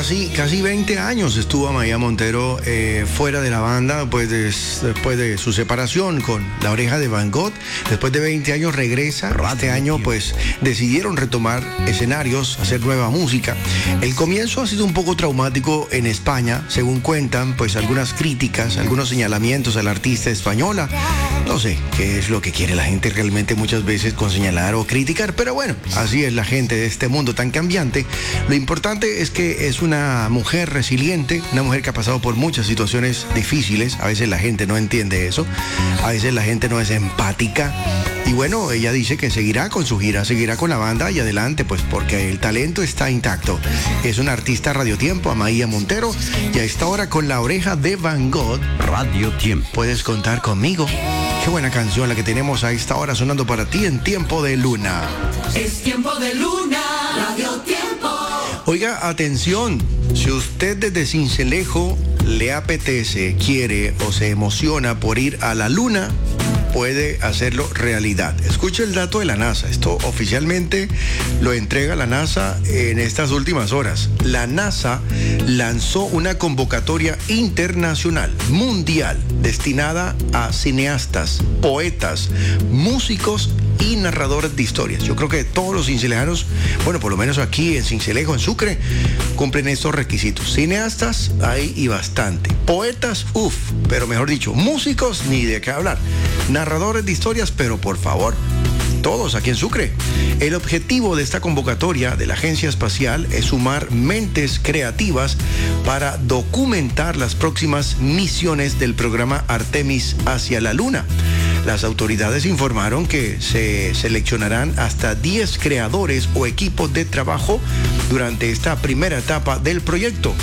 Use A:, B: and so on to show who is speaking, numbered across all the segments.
A: casi 20 años estuvo Amaya Montero fuera de la banda, pues después de su separación con La Oreja de Van Gogh. Después de 20 años regresa. Este año pues decidieron retomar escenarios, hacer nueva música. El comienzo ha sido un poco traumático en España, según cuentan pues algunas críticas, algunos señalamientos a la artista española. No sé qué es lo que quiere la gente realmente muchas veces con señalar o criticar, pero bueno, así es la gente de este mundo tan cambiante. Lo importante es que es una mujer resiliente, una mujer que ha pasado por muchas situaciones difíciles. A veces la gente no entiende eso, a veces la gente no es empática. Y bueno, ella dice que seguirá con su gira, seguirá con la banda y adelante, pues porque el talento está intacto. Es una artista Radio Tiempo, Amaya Montero, y a esta hora con La Oreja de Van Gogh.
B: Radio Tiempo.
A: Puedes contar conmigo. Qué buena canción la que tenemos a esta hora sonando para ti en Tiempo de Luna.
C: Es Tiempo de Luna, Radio Tiempo.
A: Oiga, atención, si usted desde Sincelejo le apetece, quiere o se emociona por ir a la luna, puede hacerlo realidad. Escuche el dato de la NASA. Esto oficialmente lo entrega la NASA en estas últimas horas. La NASA lanzó una convocatoria internacional, mundial, destinada a cineastas, poetas, músicos y narradores de historias. Yo creo que todos los cincelejanos, bueno, por lo menos aquí en Sincelejo, en Sucre, cumplen estos requisitos. Cineastas, hay y bastante. Poetas, pero mejor dicho, músicos, ni de qué hablar. Narradores de historias, pero por favor, todos aquí en Sucre. El objetivo de esta convocatoria de la Agencia Espacial es sumar mentes creativas para documentar las próximas misiones del programa Artemis hacia la Luna. Las autoridades informaron que se seleccionarán hasta 10 creadores o equipos de trabajo durante esta primera etapa del proyecto.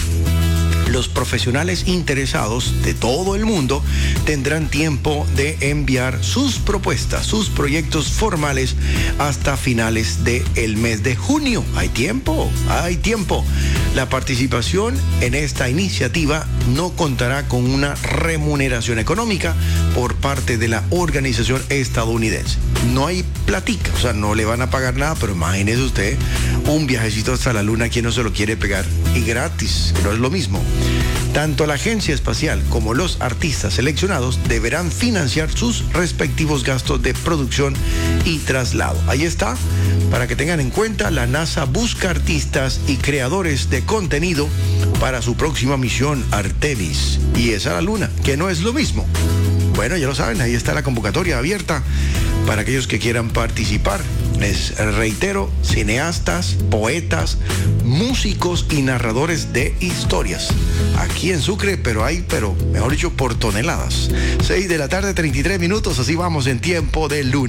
A: Los profesionales interesados de todo el mundo tendrán tiempo de enviar sus propuestas, sus proyectos formales hasta finales del mes de junio. Hay tiempo, hay tiempo. La participación en esta iniciativa no contará con una remuneración económica por parte de la organización estadounidense. No hay platica, o sea, no le van a pagar nada, pero imagínese usted un viajecito hasta la luna, ¿quién no se lo quiere pegar? Y gratis, que no es lo mismo. Tanto la Agencia Espacial como los artistas seleccionados deberán financiar sus respectivos gastos de producción y traslado. Ahí está, para que tengan en cuenta, la NASA busca artistas y creadores de contenido para su próxima misión Artemis. Y es a la luna, que no es lo mismo. Bueno, ya lo saben, ahí está la convocatoria abierta para aquellos que quieran participar. Les reitero, cineastas, poetas, músicos y narradores de historias. Aquí en Sucre, pero mejor dicho, por toneladas. 6 de la tarde, 33 minutos, así vamos en Tiempo de Luna.